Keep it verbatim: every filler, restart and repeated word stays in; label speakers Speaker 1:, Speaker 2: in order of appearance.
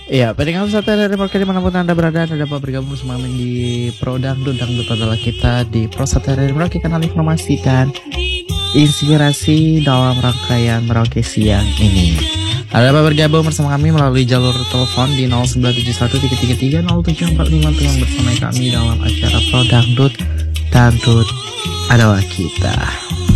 Speaker 1: Iya, pendengar wisata dari Market dimanapun Anda berada, Anda dapat bergabung bersama kami di Pro Dangdut. Dangdut adalah kita di Pro Satellite Merauke, kanal informasi dan inspirasi dalam rangkaian Merauke siang ini. Anda dapat bergabung bersama kami melalui jalur telepon di nol sembilan tujuh satu tiga tiga tiga nol tujuh empat lima untuk bersama kami dalam acara Pro Dangdut. Dangdut adalah kita.